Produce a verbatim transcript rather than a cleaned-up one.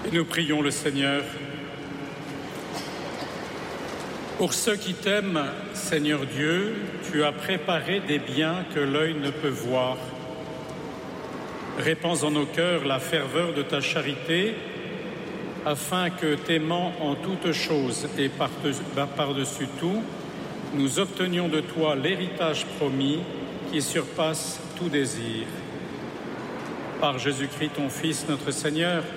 Et nous prions le Seigneur. Pour ceux qui t'aiment, Seigneur Dieu, tu as préparé des biens que l'œil ne peut voir. Répands en nos cœurs la ferveur de ta charité, afin que, t'aimant en toutes choses et par-dessus tout, nous obtenions de toi l'héritage promis qui surpasse tout désir. Par Jésus-Christ, ton Fils, notre Seigneur,